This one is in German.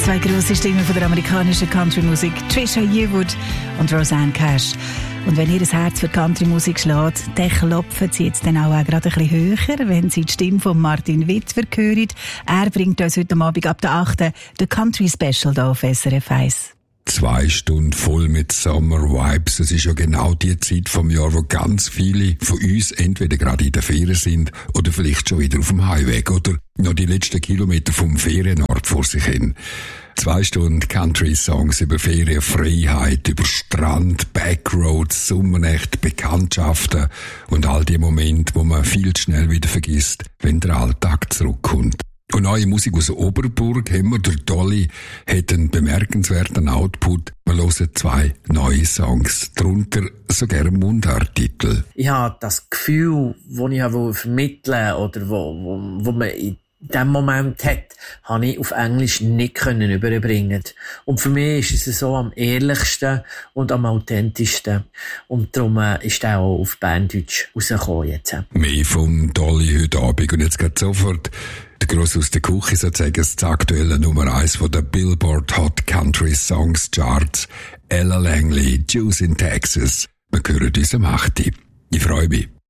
Zwei grosse Stimmen von der amerikanischen Country-Musik, Trisha Yearwood und Rosanne Cash. Und wenn ihr das Herz für Country-Musik schlägt, dann klopfen sie jetzt dann auch gerade ein bisschen höher, wenn sie die Stimme von Martin Wittwer hören. Er bringt uns heute Abend ab der 8. The Country Special hier auf SRF 1. 2 Stunden voll mit Summer Vibes. Es ist ja genau die Zeit vom Jahr, wo ganz viele von uns entweder gerade in der Ferien sind oder vielleicht schon wieder auf dem Heimweg oder noch die letzten Kilometer vom Ferienort vor sich hin. 2 Stunden Country-Songs über Ferienfreiheit, über Strand, Backroads, Sommernächte, Bekanntschaften und all die Momente, wo man viel zu schnell wieder vergisst, wenn der Alltag zurückkommt. Und neue Musik aus Oberburg haben wir. Der Dolly hat einen bemerkenswerten Output. Wir hören 2 neue Songs, darunter sogar einen Mundarttitel. Ich habe das Gefühl, das ich vermitteln wollte, oder wo man in diesem Moment hat, habe ich auf Englisch nicht überbringen. Und für mich ist es so am ehrlichsten und am authentischsten. Und darum ist er auch auf Berndeutsch rausgekommen jetzt. Mehr vom Dolly heute Abend. Und jetzt geht sofort der Gross aus der Küche, sozusagen das aktuelle Nummer 1 von der Billboard Hot Country Songs Charts. Ella Langley, Juice in Texas. Wir hören uns am 8. Ich freue mich.